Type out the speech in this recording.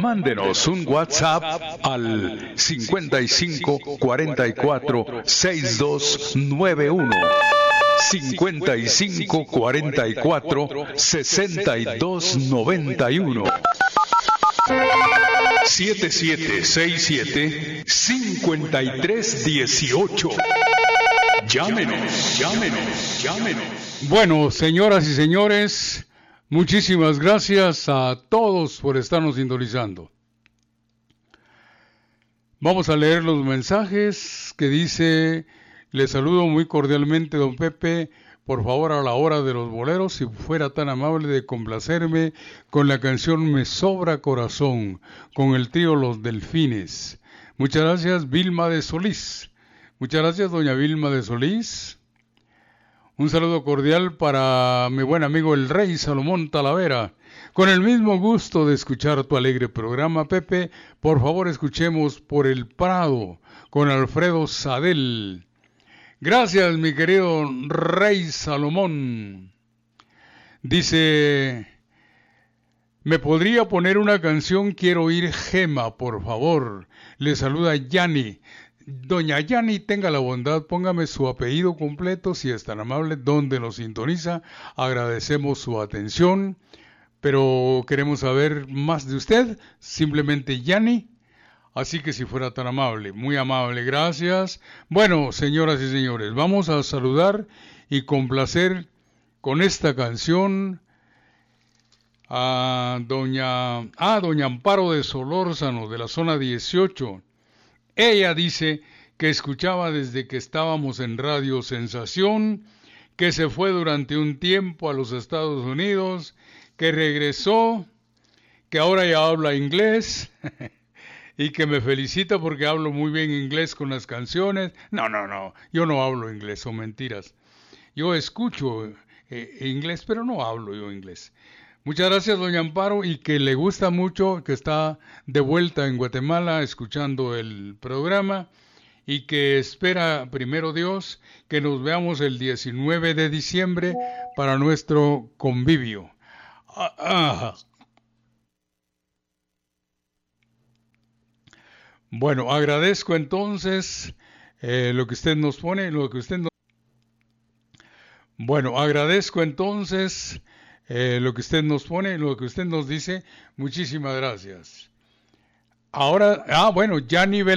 Mándenos un WhatsApp al 55 44 6291. 55 44 6291. 7767 5318. Llámenos. Bueno, señoras y señores, muchísimas gracias a todos por estarnos sintonizando. Vamos a leer los mensajes que dice: le saludo muy cordialmente, don Pepe. Por favor, a la hora de los boleros, si fuera tan amable de complacerme con la canción Me Sobra Corazón, con el trío Los Delfines. Muchas gracias, Vilma de Solís. Muchas gracias, doña Vilma de Solís. Un saludo cordial para mi buen amigo el Rey Salomón Talavera. Con el mismo gusto de escuchar tu alegre programa, Pepe, por favor escuchemos Por el Prado con Alfredo Sadel. Gracias, mi querido Rey Salomón. Dice: ¿me podría poner una canción? Quiero oír Gema, por favor. Le saluda Yani. Doña Yani, tenga la bondad, póngame su apellido completo, si es tan amable, donde nos sintoniza. Agradecemos su atención, pero queremos saber más de usted. Simplemente Yani. Así que si fuera tan amable, muy amable, gracias. Bueno, señoras y señores, vamos a saludar y complacer con esta canción a doña Amparo de Solórzano, de la zona 18. Ella dice que escuchaba desde que estábamos en Radio Sensación, que se fue durante un tiempo a los Estados Unidos, que regresó, que ahora ya habla inglés. Y que me felicita porque hablo muy bien inglés con las canciones. No, yo no hablo inglés, son mentiras. Yo escucho inglés, pero no hablo yo inglés. Muchas gracias, doña Amparo, y que le gusta mucho, que está de vuelta en Guatemala escuchando el programa, y que espera, primero Dios, que nos veamos el 19 de diciembre para nuestro convivio. Bueno, agradezco entonces lo que usted nos pone, Bueno, agradezco entonces lo que usted nos pone, lo que usted nos dice. Muchísimas gracias. Ahora, bueno, ya nivel